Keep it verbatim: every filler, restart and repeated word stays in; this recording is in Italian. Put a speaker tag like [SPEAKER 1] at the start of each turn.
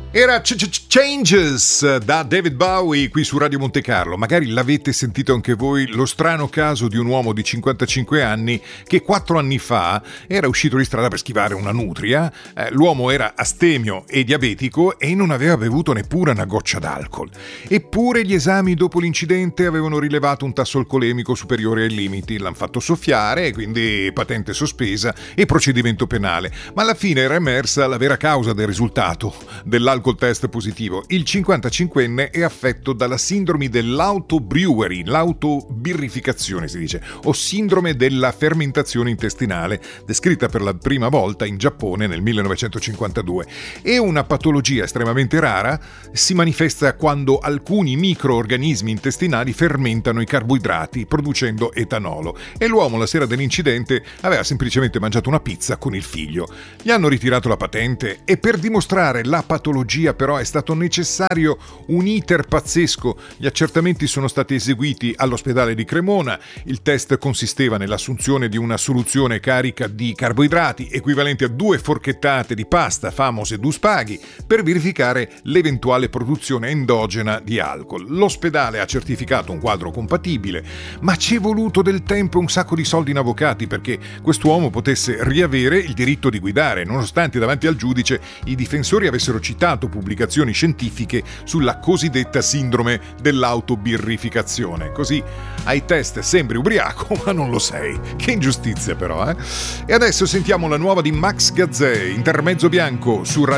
[SPEAKER 1] Era Changes da David Bowie qui su Radio Monte Carlo. Magari l'avete sentito anche voi, lo strano caso di un uomo di cinquantacinque anni che quattro anni fa era uscito di strada per schivare una nutria. Eh, l'uomo era astemio e diabetico e non aveva bevuto neppure una goccia d'alcol. Eppure gli esami dopo l'incidente avevano rilevato un tasso alcolemico superiore ai limiti. L'hanno fatto soffiare, quindi patente sospesa e procedimento penale. Ma alla fine era emersa la vera causa del risultato dell'alcol col test positivo. Il cinquantacinquenne è affetto dalla sindrome dell'autobrewery, l'autobirrificazione si dice, o sindrome della fermentazione intestinale, descritta per la prima volta in Giappone nel millenovecentocinquantadue. È una patologia estremamente rara, si manifesta quando alcuni microorganismi intestinali fermentano i carboidrati producendo etanolo e l'uomo la sera dell'incidente aveva semplicemente mangiato una pizza con il figlio. Gli hanno ritirato la patente e per dimostrare la patologia però è stato necessario un iter pazzesco. Gli accertamenti sono stati eseguiti all'ospedale di Cremona. Il test consisteva nell'assunzione di una soluzione carica di carboidrati equivalente a due forchettate di pasta, famose due spaghi, per verificare l'eventuale produzione endogena di alcol. L'ospedale ha certificato un quadro compatibile, ma ci è voluto del tempo e un sacco di soldi in avvocati perché quest'uomo potesse riavere il diritto di guidare, nonostante davanti al giudice i difensori avessero citato pubblicazioni scientifiche sulla cosiddetta sindrome dell'autobirrificazione. Così ai test sembri ubriaco, ma non lo sei. Che ingiustizia però, eh? E adesso sentiamo la nuova di Max Gazzè, Intermezzo bianco su Radio